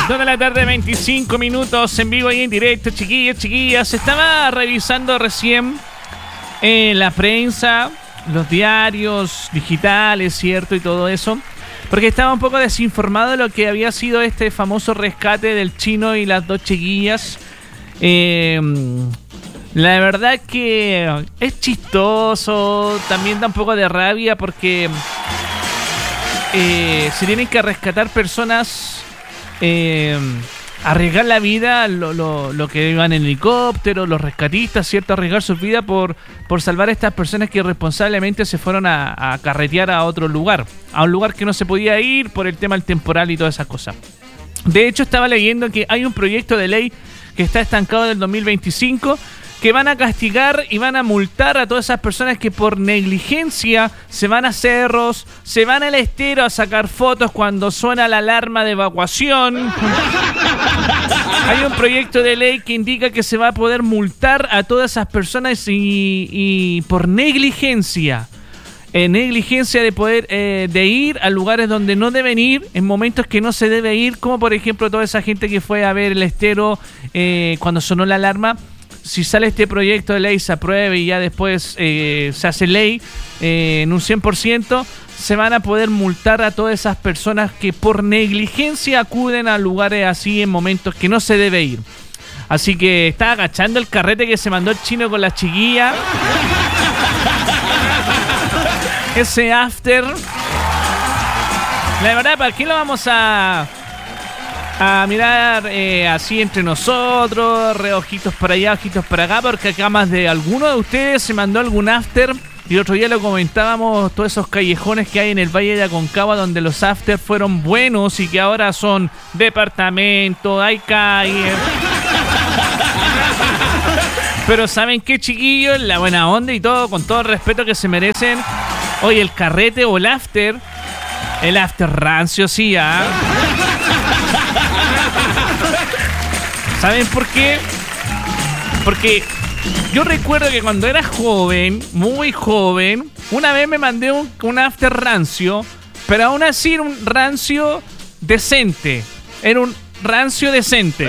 2 de la tarde, 25 minutos en vivo y en directo, chiquillos, chiquillas. Estaba revisando recién la prensa, los diarios digitales, ¿cierto? Y todo eso. Porque estaba un poco desinformado de lo que había sido este famoso rescate del chino y las dos chiquillas. La verdad que es chistoso, también da un poco de rabia porque se tienen que rescatar personas, arriesgar la vida, lo que iban en helicóptero, los rescatistas, ¿cierto? Arriesgar sus vidas por salvar a estas personas que irresponsablemente se fueron a carretear a otro lugar, a un lugar que no se podía ir por el tema del temporal y todas esas cosas. De hecho, estaba leyendo que hay un proyecto de ley que está estancado del 2025, que van a castigar y van a multar a todas esas personas que por negligencia se van a cerros, se van al estero a sacar fotos cuando suena la alarma de evacuación. Hay un proyecto de ley que indica que se va a poder multar a todas esas personas y por negligencia. Negligencia de poder de ir a lugares donde no deben ir, en momentos que no se debe ir, como por ejemplo toda esa gente que fue a ver el estero cuando sonó la alarma. Si sale este proyecto de ley, se apruebe y ya después se hace ley en un 100%, se van a poder multar a todas esas personas que por negligencia acuden a lugares así en momentos que no se debe ir. Así que estaba agachando el carrete que se mandó el chino con la chiquilla. Ese after. La verdad, ¿para qué lo vamos a mirar así entre nosotros? Ojitos para allá, ojitos para acá, porque acá más de alguno de ustedes se mandó algún after. Y otro día lo comentábamos, todos esos callejones que hay en el Valle de Aconcagua donde los after fueron buenos y que ahora son departamentos, hay calles. Pero ¿saben qué, chiquillos? La buena onda y todo, con todo el respeto que se merecen. Hoy el carrete o el after rancio, sí, ¿ah? ¿Saben por qué? Porque yo recuerdo que cuando era joven, muy joven, una vez me mandé un after rancio, pero aún así era un rancio decente. Era un rancio decente.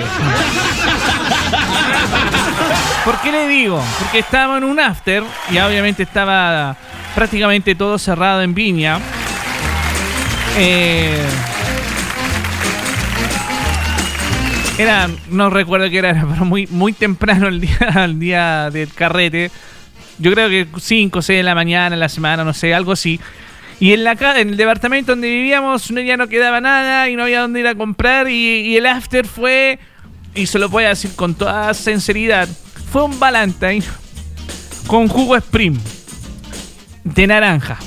¿Por qué le digo? Porque estaba en un after y obviamente estaba prácticamente todo cerrado en Viña. No recuerdo qué era, pero muy temprano el día del carrete. Yo creo que 5 o 6 de la mañana, en la semana, no sé, algo así. Y en el departamento donde vivíamos ya no quedaba nada y no había dónde ir a comprar. Y el after fue, y se lo voy a decir con toda sinceridad, fue un Valentine con jugo Spring de naranja.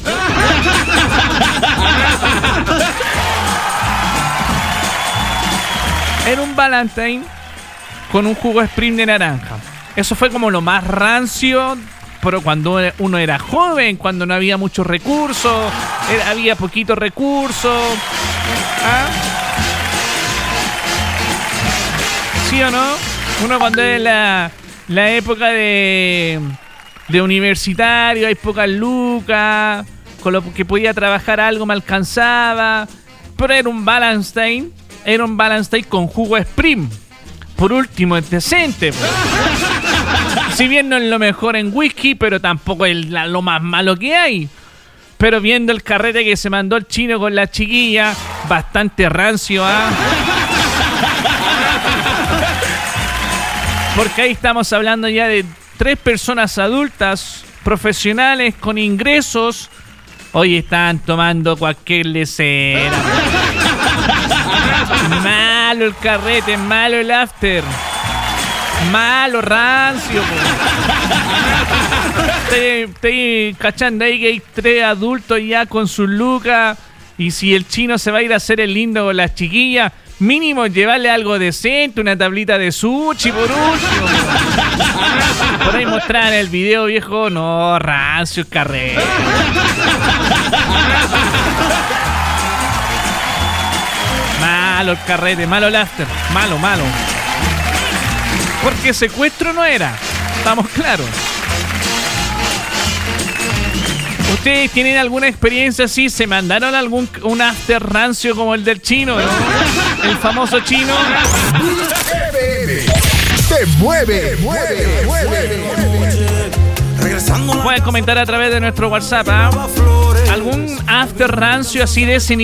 Era un Valentine con un jugo Spring de naranja. Eso fue como lo más rancio, pero cuando uno era joven, cuando no había muchos recursos, había poquitos recursos. ¿Ah? ¿Sí o no? Uno cuando es la época de universitario, hay pocas lucas, con lo que podía trabajar algo me alcanzaba, pero era un Valentine con jugo Spring. Por último, es decente, pues. Si bien no es lo mejor en whisky, pero tampoco es lo más malo que hay. Pero viendo el carrete que se mandó el chino con la chiquilla, bastante rancio, ¿ah? Porque ahí estamos hablando ya de 3 personas adultas, profesionales, con ingresos. Hoy están tomando cualquier lecera. Malo el carrete, malo el after. Malo, rancio. Estoy cachando ahí que hay 3 adultos ya con sus lucas. Y si el chino se va a ir a hacer el lindo con las chiquillas, mínimo llevarle algo decente, una tablita de sushi por último. Por ahí mostraban el video, viejo. No, rancio el carrete. Malo el carrete, malo el after. Malo. Porque secuestro no era. Estamos claros. ¿Ustedes tienen alguna experiencia así? ¿Se mandaron un after rancio como el del chino, no? El famoso chino. Te mueve. Pueden comentar a través de nuestro WhatsApp, ¿ah? ¿Algún after rancio así de ese